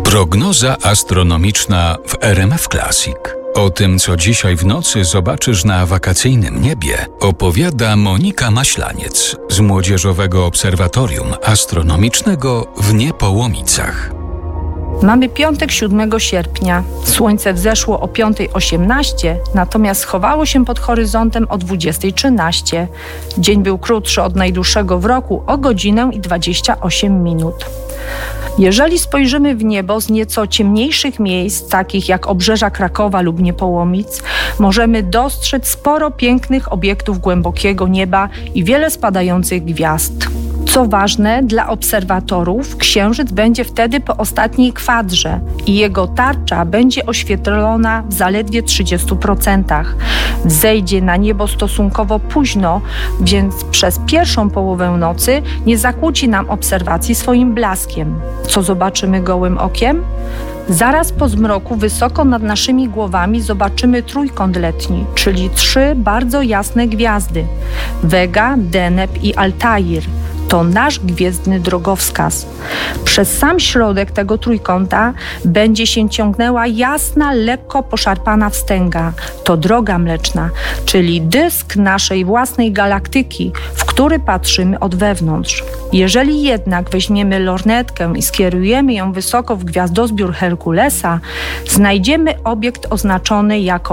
Prognoza astronomiczna w RMF Classic. O tym, co dzisiaj w nocy zobaczysz na wakacyjnym niebie, opowiada Monika Maślaniec z Młodzieżowego Obserwatorium Astronomicznego w Niepołomicach. Mamy piątek 7 sierpnia. Słońce wzeszło o 5:18, natomiast schowało się pod horyzontem o 20:13. Dzień był krótszy od najdłuższego w roku o godzinę i 28 minut. Jeżeli spojrzymy w niebo z nieco ciemniejszych miejsc, takich jak obrzeża Krakowa lub Niepołomic, możemy dostrzec sporo pięknych obiektów głębokiego nieba i wiele spadających gwiazd. Co ważne, dla obserwatorów Księżyc będzie wtedy po ostatniej kwadrze i jego tarcza będzie oświetlona w zaledwie 30%. Wzejdzie na niebo stosunkowo późno, więc przez pierwszą połowę nocy nie zakłóci nam obserwacji swoim blaskiem. Co zobaczymy gołym okiem? Zaraz po zmroku wysoko nad naszymi głowami zobaczymy trójkąt letni, czyli 3 bardzo jasne gwiazdy: Vega, Deneb i Altair. To nasz gwiezdny drogowskaz. Przez sam środek tego trójkąta będzie się ciągnęła jasna, lekko poszarpana wstęga. To droga mleczna, czyli dysk naszej własnej galaktyki, w który patrzymy od wewnątrz. Jeżeli jednak weźmiemy lornetkę i skierujemy ją wysoko w gwiazdozbiór Herkulesa, znajdziemy obiekt oznaczony jako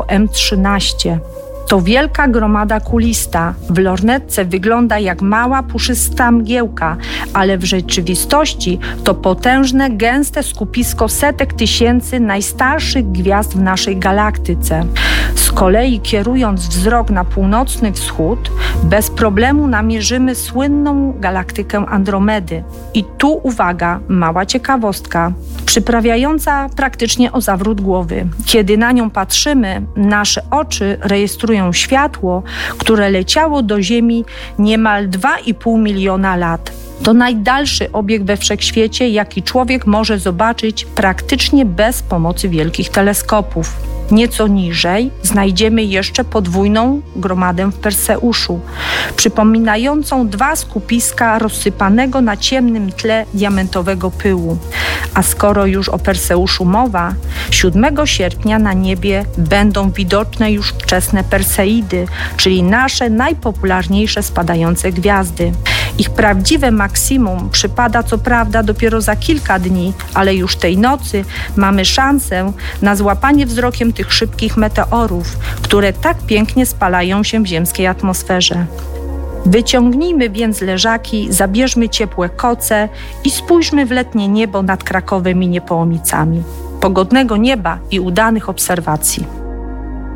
M13. To wielka gromada kulista. W lornetce wygląda jak mała, puszysta mgiełka, ale w rzeczywistości to potężne, gęste skupisko setek tysięcy najstarszych gwiazd w naszej galaktyce. Z kolei kierując wzrok na północny wschód, bez problemu namierzymy słynną galaktykę Andromedy. I tu uwaga, mała ciekawostka, przyprawiająca praktycznie o zawrót głowy. Kiedy na nią patrzymy, nasze oczy rejestrują światło, które leciało do Ziemi niemal 2,5 miliona lat. To najdalszy obiekt we wszechświecie, jaki człowiek może zobaczyć praktycznie bez pomocy wielkich teleskopów. Nieco niżej znajdziemy jeszcze podwójną gromadę w Perseuszu, przypominającą 2 skupiska rozsypanego na ciemnym tle diamentowego pyłu. A skoro już o Perseuszu mowa, 7 sierpnia na niebie będą widoczne już wczesne Perseidy, czyli nasze najpopularniejsze spadające gwiazdy. Ich prawdziwe maksimum przypada co prawda dopiero za kilka dni, ale już tej nocy mamy szansę na złapanie wzrokiem tych szybkich meteorów, które tak pięknie spalają się w ziemskiej atmosferze. Wyciągnijmy więc leżaki, zabierzmy ciepłe koce i spójrzmy w letnie niebo nad Krakowem i Niepołomicami. Pogodnego nieba i udanych obserwacji.